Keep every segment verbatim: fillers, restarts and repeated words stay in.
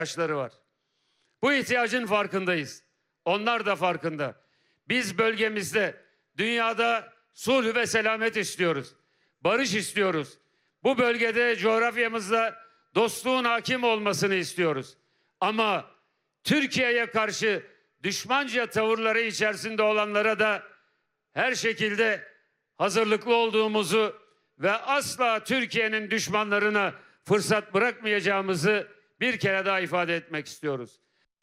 ihtiyaçları var. Bu ihtiyacın farkındayız. Onlar da farkında. Biz bölgemizde, dünyada sulh ve selamet istiyoruz. Barış istiyoruz. Bu bölgede, coğrafyamızda dostluğun hakim olmasını istiyoruz. Ama Türkiye'ye karşı düşmanca tavırları içerisinde olanlara da her şekilde hazırlıklı olduğumuzu ve asla Türkiye'nin düşmanlarına fırsat bırakmayacağımızı bir kere daha ifade etmek istiyoruz.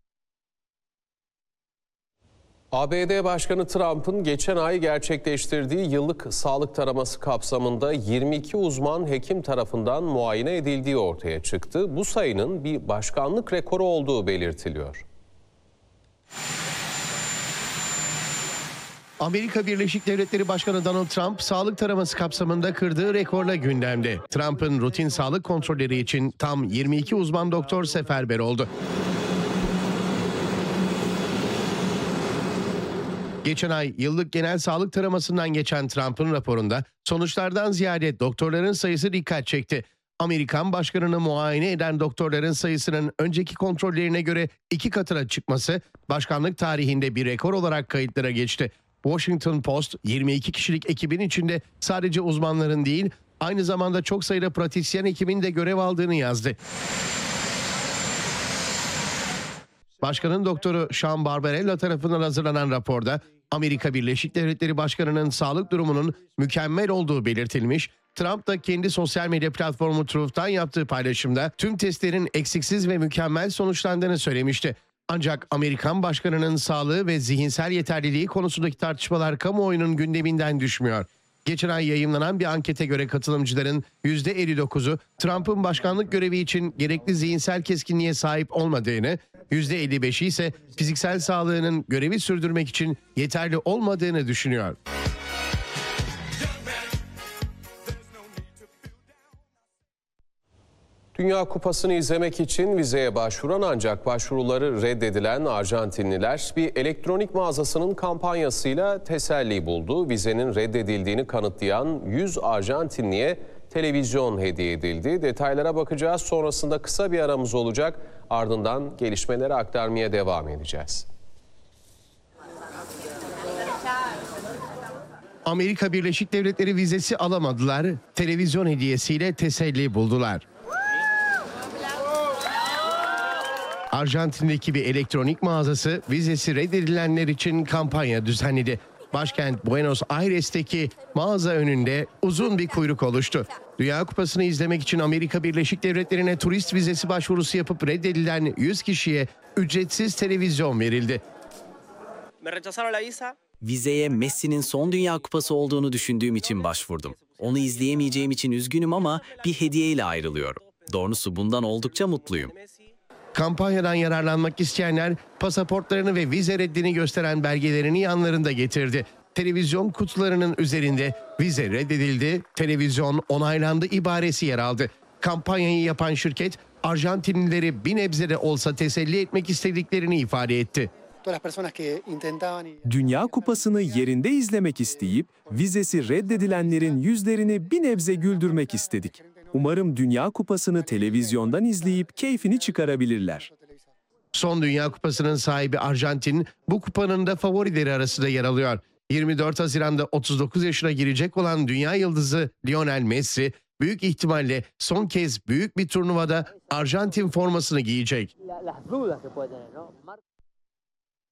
A B D Başkanı Trump'ın geçen ay gerçekleştirdiği yıllık sağlık taraması kapsamında yirmi iki uzman hekim tarafından muayene edildiği ortaya çıktı. Bu sayının bir başkanlık rekoru olduğu belirtiliyor. Amerika Birleşik Devletleri Başkanı Donald Trump, sağlık taraması kapsamında kırdığı rekorla gündemde. Trump'ın rutin sağlık kontrolleri için tam yirmi iki uzman doktor seferber oldu. Geçen ay yıllık genel sağlık taramasından geçen Trump'ın raporunda sonuçlardan ziyade doktorların sayısı dikkat çekti. Amerikan başkanını muayene eden doktorların sayısının önceki kontrollerine göre iki katına çıkması başkanlık tarihinde bir rekor olarak kayıtlara geçti. Washington Post, yirmi iki kişilik ekibin içinde sadece uzmanların değil, aynı zamanda çok sayıda pratisyen hekimin de görev aldığını yazdı. Başkanın doktoru Sean Barbarella tarafından hazırlanan raporda Amerika Birleşik Devletleri Başkanı'nın sağlık durumunun mükemmel olduğu belirtilmiş. Trump da kendi sosyal medya platformu Truth'tan yaptığı paylaşımda tüm testlerin eksiksiz ve mükemmel sonuçlandığını söylemişti. Ancak Amerikan başkanının sağlığı ve zihinsel yeterliliği konusundaki tartışmalar kamuoyunun gündeminden düşmüyor. Geçen ay yayımlanan bir ankete göre katılımcıların yüzde elli dokuzu Trump'ın başkanlık görevi için gerekli zihinsel keskinliğe sahip olmadığını, yüzde elli beşi ise fiziksel sağlığının görevi sürdürmek için yeterli olmadığını düşünüyor. Dünya Kupası'nı izlemek için vizeye başvuran ancak başvuruları reddedilen Arjantinliler bir elektronik mağazasının kampanyasıyla teselli buldu. Vizenin reddedildiğini kanıtlayan yüz Arjantinliye televizyon hediye edildi. Detaylara bakacağız. Sonrasında kısa bir aramız olacak. Ardından gelişmeleri aktarmaya devam edeceğiz. Amerika Birleşik Devletleri vizesi alamadılar, televizyon hediyesiyle teselli buldular. Arjantin'deki bir elektronik mağazası vizesi reddedilenler için kampanya düzenledi. Başkent Buenos Aires'teki mağaza önünde uzun bir kuyruk oluştu. Dünya Kupası'nı izlemek için Amerika Birleşik Devletleri'ne turist vizesi başvurusu yapıp reddedilen yüz kişiye ücretsiz televizyon verildi. Vizeye Messi'nin son Dünya Kupası olduğunu düşündüğüm için başvurdum. Onu izleyemeyeceğim için üzgünüm ama bir hediyeyle ayrılıyorum. Doğrusu bundan oldukça mutluyum. Kampanyadan yararlanmak isteyenler pasaportlarını ve vize reddini gösteren belgelerini yanlarında getirdi. Televizyon kutularının üzerinde vize reddedildi, televizyon onaylandı ibaresi yer aldı. Kampanyayı yapan şirket Arjantinlileri bir nebze de olsa teselli etmek istediklerini ifade etti. Dünya Kupası'nı yerinde izlemek isteyip vizesi reddedilenlerin yüzlerini bir nebze güldürmek istedik. Umarım Dünya Kupası'nı televizyondan izleyip keyfini çıkarabilirler. Son Dünya Kupası'nın sahibi Arjantin, bu kupanın da favorileri arasında yer alıyor. yirmi dört Haziran'da otuz dokuz yaşına girecek olan dünya yıldızı Lionel Messi, büyük ihtimalle son kez büyük bir turnuvada Arjantin formasını giyecek.